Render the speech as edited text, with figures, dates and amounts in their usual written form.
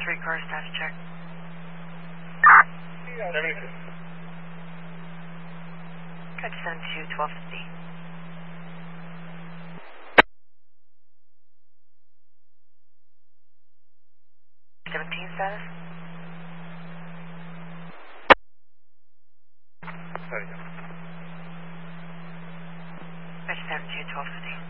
3 car status check. 72. Good, send to 1250. Status? Sorry. Good, send to 1250.